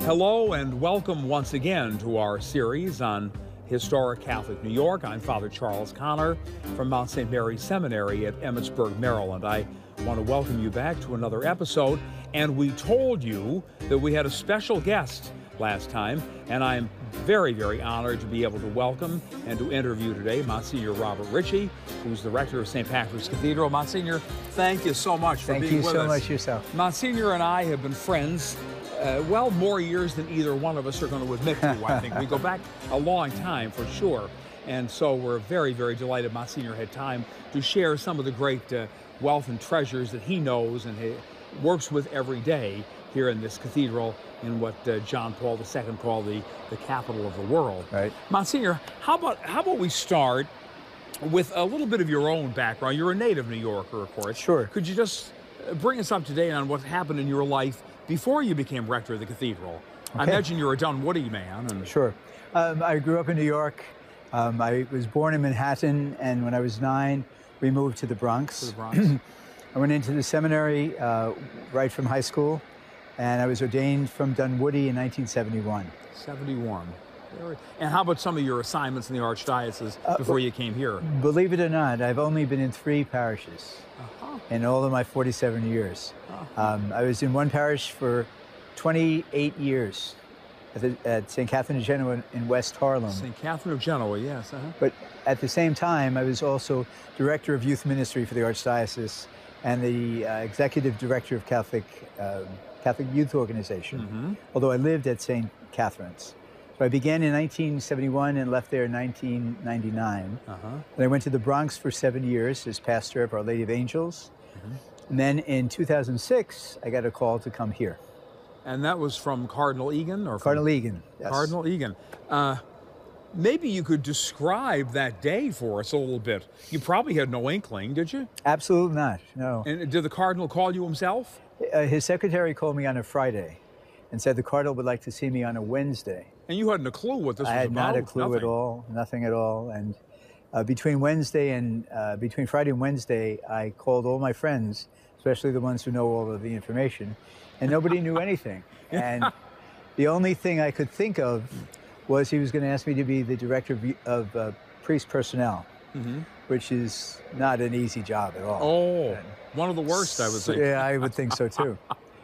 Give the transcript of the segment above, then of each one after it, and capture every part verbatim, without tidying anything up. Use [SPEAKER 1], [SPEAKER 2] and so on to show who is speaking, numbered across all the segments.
[SPEAKER 1] Hello and welcome once again to our series on historic Catholic New York. I'm Father Charles Connor from Mount Saint Mary's Seminary at Emmitsburg, Maryland. I want to welcome you back to another episode, and we told you that we had a special guest last time, and I'm very, very honored to be able to welcome and to interview today Monsignor Robert Ritchie, who's the rector of Saint Patrick's Cathedral. Monsignor, thank you so much for
[SPEAKER 2] thank
[SPEAKER 1] being with us.
[SPEAKER 2] Thank you so much yourself.
[SPEAKER 1] Monsignor and I have been friends Uh, well, more years than either one of us are going to admit to, I think. We go back a long time, for sure. And so we're very, very delighted Monsignor had time to share some of the great uh, wealth and treasures that he knows and he works with every day here in this cathedral in what uh, John Paul the Second called the, the capital of the world.
[SPEAKER 2] Right.
[SPEAKER 1] Monsignor, how about, how about we start with a little bit of your own background? You're a native New Yorker, of course.
[SPEAKER 2] Sure.
[SPEAKER 1] Could you just bring us up to date on what happened in your life before you became rector of the cathedral? Okay. I imagine you're a Dunwoody man. And
[SPEAKER 2] sure. Um, I grew up in New York. Um, I was born in Manhattan, and when I was nine, we moved to the Bronx.
[SPEAKER 1] To the Bronx.
[SPEAKER 2] I went into the seminary uh, right from high school, and I was ordained from Dunwoody in nineteen seventy-one.
[SPEAKER 1] seventy-one. And how about some of your assignments in the Archdiocese uh, before you came here?
[SPEAKER 2] Believe it or not, I've only been in three parishes uh-huh. in all of my forty-seven years. Uh-huh. Um, I was in one parish for twenty-eight years at, the, at Saint Catherine of Genoa in West Harlem.
[SPEAKER 1] Saint Catherine of Genoa, yes. Uh-huh.
[SPEAKER 2] But at the same time, I was also director of youth ministry for the Archdiocese and the uh, executive director of Catholic, uh, Catholic Youth Organization, mm-hmm. although I lived at Saint Catherine's. So I began in nineteen seventy-one and left there in nineteen ninety-nine. Uh-huh. And I went to the Bronx for seven years as pastor of Our Lady of Angels. Mm-hmm. And then in two thousand six, I got a call to come here.
[SPEAKER 1] And that was from Cardinal Egan? or from
[SPEAKER 2] Cardinal Egan, yes.
[SPEAKER 1] Cardinal Egan. Uh, maybe you could describe that day for us a little bit. You probably had no inkling, did you?
[SPEAKER 2] Absolutely not, no.
[SPEAKER 1] And did the Cardinal call you himself?
[SPEAKER 2] Uh, his secretary called me on a Friday and said the Cardinal would like to see me on a Wednesday.
[SPEAKER 1] And you hadn't a clue what this
[SPEAKER 2] I
[SPEAKER 1] was
[SPEAKER 2] had
[SPEAKER 1] about?
[SPEAKER 2] not a clue
[SPEAKER 1] Nothing.
[SPEAKER 2] at all, nothing at all. And uh, between Wednesday and, uh, between Friday and Wednesday, I called all my friends, especially the ones who know all of the information, and nobody knew anything. And the only thing I could think of was he was going to ask me to be the director of, of uh, priest personnel, mm-hmm. which is not an easy job at all.
[SPEAKER 1] Oh,
[SPEAKER 2] and
[SPEAKER 1] one of the worst, I would think.
[SPEAKER 2] Yeah, I would think so too.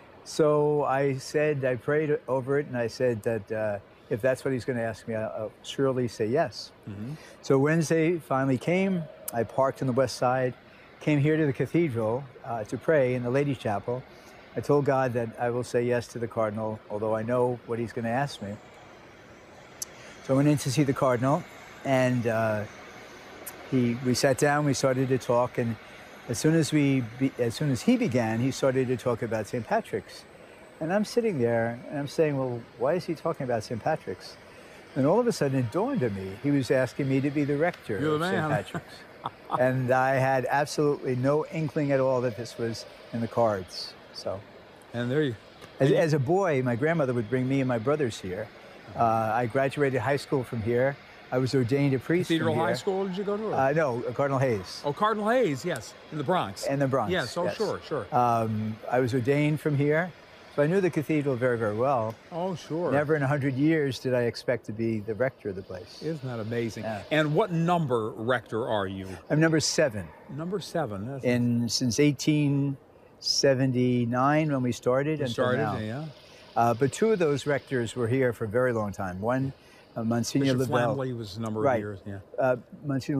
[SPEAKER 2] So I said, I prayed over it, and I said that uh, if that's what he's going to ask me, I'll, I'll surely say yes. Mm-hmm. So Wednesday finally came. I parked on the west side, came here to the cathedral uh, to pray in the Ladies' Chapel. I told God that I will say yes to the Cardinal, although I know what he's going to ask me. So I went in to see the Cardinal, and uh, he, we sat down, we started to talk, and as soon as, we be, as soon as he began, he started to talk about Saint Patrick's. And I'm sitting there, and I'm saying, well, why is he talking about Saint Patrick's? And all of a sudden, it dawned on me, he was asking me to be the rector
[SPEAKER 1] You're
[SPEAKER 2] of
[SPEAKER 1] the
[SPEAKER 2] Saint Patrick's. And I had absolutely no inkling at all that this was in the cards. So,
[SPEAKER 1] and there you...
[SPEAKER 2] As, as a boy, my grandmother would bring me and my brothers here. Uh, I graduated high school from here. I was ordained a priest
[SPEAKER 1] Cathedral
[SPEAKER 2] from here.
[SPEAKER 1] High School, did you go to?
[SPEAKER 2] Uh, no, Cardinal Hayes.
[SPEAKER 1] Oh, Cardinal Hayes, yes, in the Bronx.
[SPEAKER 2] In the Bronx,
[SPEAKER 1] yes. Oh,
[SPEAKER 2] yes.
[SPEAKER 1] sure, sure.
[SPEAKER 2] Um, I was ordained from here, so I knew the cathedral very, very well.
[SPEAKER 1] Oh, sure.
[SPEAKER 2] Never in a hundred years did I expect to be the rector of the place.
[SPEAKER 1] Isn't that amazing?
[SPEAKER 2] Yeah.
[SPEAKER 1] And what number rector are you?
[SPEAKER 2] I'm number seven.
[SPEAKER 1] Number seven. That's
[SPEAKER 2] in since eighteen seventy-nine when we started
[SPEAKER 1] we
[SPEAKER 2] until
[SPEAKER 1] started,
[SPEAKER 2] now.
[SPEAKER 1] Yeah.
[SPEAKER 2] Uh, but two of those rectors were here for a very long time. One, uh, Monsignor
[SPEAKER 1] Bishop
[SPEAKER 2] Lavelle.
[SPEAKER 1] Flamley was a number
[SPEAKER 2] right.
[SPEAKER 1] of years. Yeah.
[SPEAKER 2] Uh, Monsignor